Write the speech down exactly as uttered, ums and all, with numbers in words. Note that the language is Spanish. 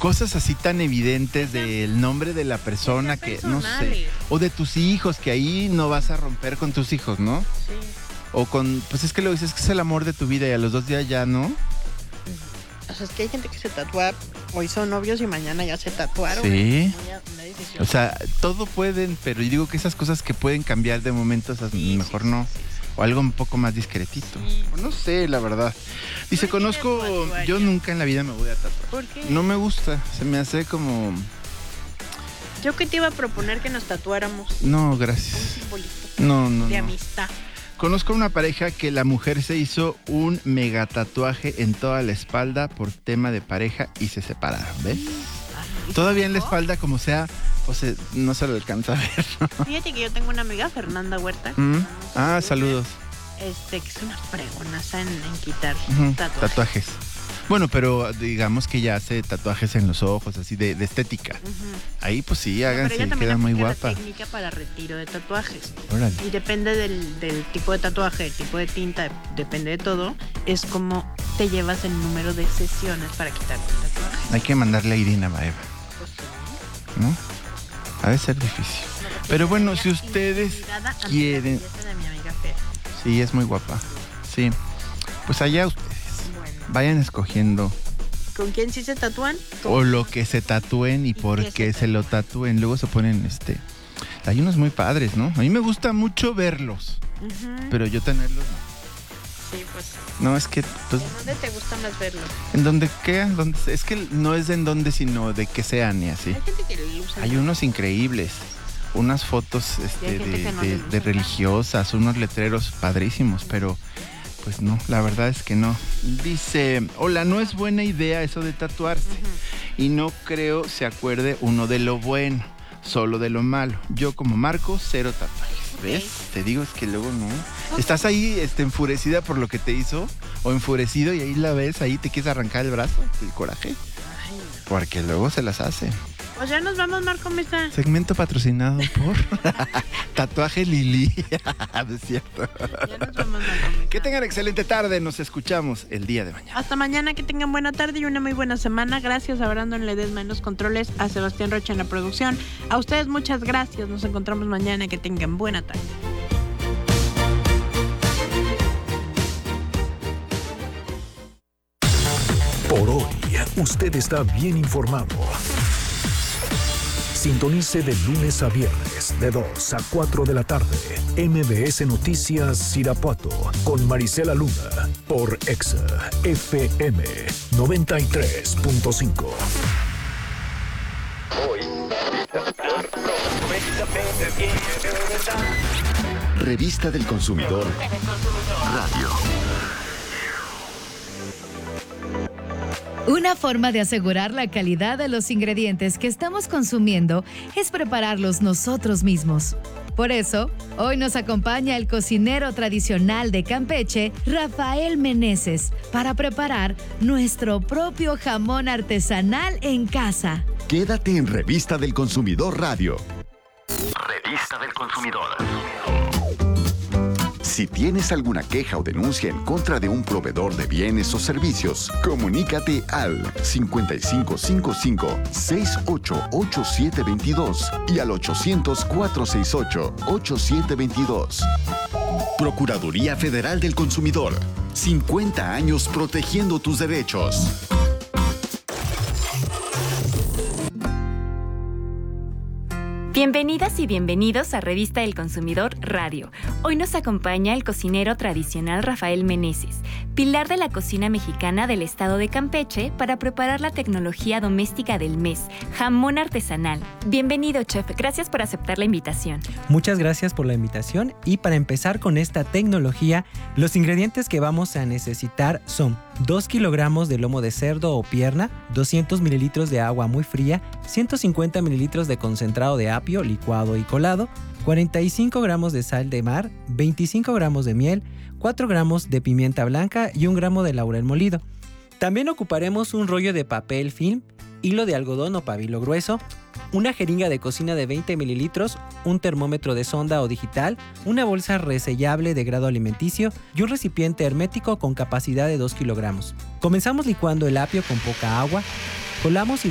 cosas así tan evidentes del nombre de la persona que, no sé, o de tus hijos, que ahí no vas a romper con tus hijos, ¿no? Sí. O con, pues es que lo dices que es el amor de tu vida y a los dos días ya, ¿no? O sea, es que hay gente que se tatúa, hoy son novios y mañana ya se tatuaron. Sí. Una decisión. O sea, todo pueden, pero yo digo que esas cosas que pueden cambiar de momentos, Sí, mejor sí, no. sí, sí, sí. O algo un poco más discretito. Sí. O no sé, la verdad. Dice, ¿Por qué conozco, tatuarías? yo nunca en la vida me voy a tatuar. ¿Por qué? No me gusta, se me hace como... Yo que te iba a proponer que nos tatuáramos No, un gracias. simbolito No, no, de no. amistad. Conozco una pareja que la mujer se hizo un mega tatuaje en toda la espalda por tema de pareja y se separaron, ¿ves? ¿Y Todavía se en la dejó? espalda como sea, o sea, no se lo alcanza a ver, ¿no? Fíjate que yo tengo una amiga, Fernanda Huerta. Mm. Ah, saludos. Este, que es una fregonaza en, en quitar Ujú, tatuajes. Tatuajes. Bueno, pero digamos que ya hace tatuajes en los ojos, así de, de estética. Ujú. Ahí pues sí, No, háganse, pero ella también queda muy aplica guapa. la técnica para retiro de tatuajes. Órale. Y depende del, del tipo de tatuaje, el tipo de tinta, depende de todo. Es como te llevas el número de sesiones para quitarte el tatuaje. Hay que mandarle a Irina Baeva, Pues, sí. ¿no? Ha de ser difícil. Pero bueno, si ustedes Intimidada ante la quieren... belleza de mi amiga Fer. Sí, es muy guapa. Sí. Pues allá ustedes. Bueno, Vayan escogiendo ¿con quién sí se tatúan? ¿Con o lo que se tatúen y ¿Y por qué qué se se lo tatúen. Luego se ponen, este... Hay unos muy padres, ¿no? A mí me gusta mucho verlos, Ujú. pero yo tenerlos no. Sí, pues. No, es que, pues, ¿En dónde te gusta más verlo? en donde quedan, donde, es que no es en donde, sino de que sean y así. Hay gente que lo usa. Hay unos increíbles, unas fotos Y este, hay gente de, que no de- les de gusta. religiosas, unos letreros padrísimos, pero pues no, la verdad es que no. Dice, hola, no es buena idea eso de tatuarse y no creo se acuerde uno de lo bueno, solo de lo malo. Yo como Marco, cero tatuajes. ¿Ves? Te digo, es que luego no. Estás ahí este, enfurecida por lo que te hizo o enfurecido y ahí la ves, ahí te quieres arrancar el brazo, el coraje, Ay, no. porque luego se las hace. Pues ya nos vamos, Marco Mesa. Segmento patrocinado por Tatuaje Lili. No es cierto. Ya nos vamos, Marco Mesa. Que tengan excelente tarde. Nos escuchamos el día de mañana. Hasta mañana, que tengan buena tarde y una muy buena semana. Gracias a Brandon Ledesma en los controles, a Sebastián Rocha en la producción. A ustedes muchas gracias. Nos encontramos mañana. Que tengan buena tarde. Por hoy, usted está bien informado. Sintonice de lunes a viernes, de dos a cuatro de la tarde, M B S Noticias Irapuato, con Marisela Luna, por Exa F M noventa y tres punto cinco. Revista del Consumidor Radio. Una forma de asegurar la calidad de los ingredientes que estamos consumiendo es prepararlos nosotros mismos. Por eso, hoy nos acompaña el cocinero tradicional de Campeche, Rafael Meneses, para preparar nuestro propio jamón artesanal en casa. Quédate en Revista del Consumidor Radio. Revista del Consumidor. Si tienes alguna queja o denuncia en contra de un proveedor de bienes o servicios, comunícate al cincuenta y cinco cincuenta y cinco, sesenta y ocho, ochenta y siete veintidós y al ochocientos, cuatrocientos sesenta y ocho, ochenta y siete veintidós. Procuraduría Federal del Consumidor. cincuenta años protegiendo tus derechos. Bienvenidas y bienvenidos a Revista del Consumidor Radio. Hoy nos acompaña el cocinero tradicional Rafael Meneses, pilar de la cocina mexicana del estado de Campeche, para preparar la tecnología doméstica del mes, jamón artesanal. Bienvenido, chef. Gracias por aceptar la invitación. Muchas gracias por la invitación y para empezar con esta tecnología, los ingredientes que vamos a necesitar son dos kilogramos de lomo de cerdo o pierna, doscientos mililitros de agua muy fría, ciento cincuenta mililitros de concentrado de apio licuado y colado, cuarenta y cinco gramos de sal de mar, veinticinco gramos de miel, cuatro gramos de pimienta blanca y un gramo de laurel molido. También ocuparemos un rollo de papel film, hilo de algodón o pabilo grueso, una jeringa de cocina de veinte mililitros, un termómetro de sonda o digital, una bolsa resellable de grado alimenticio y un recipiente hermético con capacidad de dos kilogramos. Comenzamos licuando el apio con poca agua, colamos y